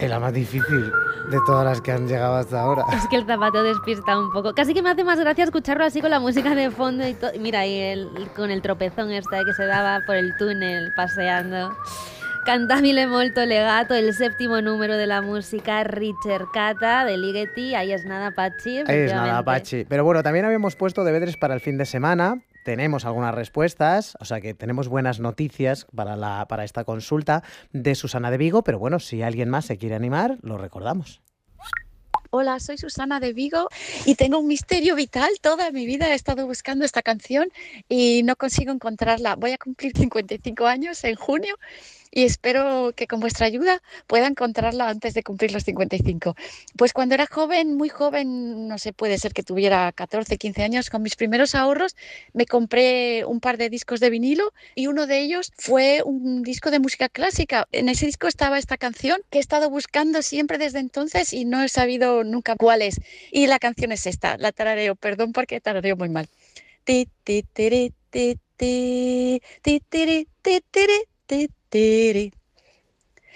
Es la más difícil de todas las que han llegado hasta ahora. Es que el zapato despista un poco. Casi que me hace más gracia escucharlo así con la música de fondo y todo. Mira ahí con el tropezón que se daba por el túnel paseando. Cantabile molto legato, el séptimo número de la música ricercata de Ligeti. Ahí es nada, Pachi, Ahí es nada, efectivamente. Pachi. Pero bueno, también habíamos puesto deberes para el fin de semana. Tenemos algunas respuestas, o sea que tenemos buenas noticias para esta consulta de Susana de Vigo, pero bueno, si alguien más se quiere animar, lo recordamos. Hola, soy Susana de Vigo y tengo un misterio vital. Toda mi vida he estado buscando esta canción y no consigo encontrarla. Voy a cumplir 55 años en junio y espero que con vuestra ayuda pueda encontrarla antes de cumplir los 55. Pues cuando era joven, muy joven, no sé, puede ser que tuviera 14, 15 años, con mis primeros ahorros me compré un par de discos de vinilo y uno de ellos fue un disco de música clásica. En ese disco estaba esta canción que he estado buscando siempre desde entonces y no he sabido nunca cuál es. Y la canción es esta, la tarareo, perdón porque tarareo muy mal. Ti, ti, tiri, ti, ti, ti, tiri, ti, tiri, ti, tiri.